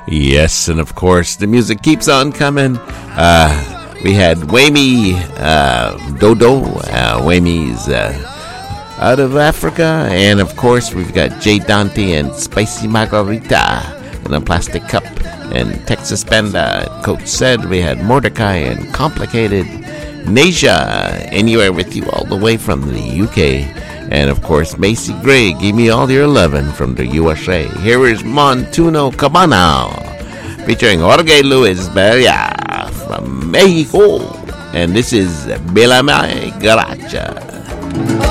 Yes, and of course, the music keeps on coming. We had Whammy Dodo. Whammy's out of Africa. And of course, we've got Jay Dante and Spicy Margarita in a plastic cup. And Texas Panda, Coach said. We had Mordecai and Complicated. Nasia, Anywhere With You, all the way from the UK. And of course, Macy Gray, Give Me All Your Lovin' from the USA. Here is Montuno Cabana, featuring Jorge Luis Beria from Mexico. And this is Bela Me Garacha.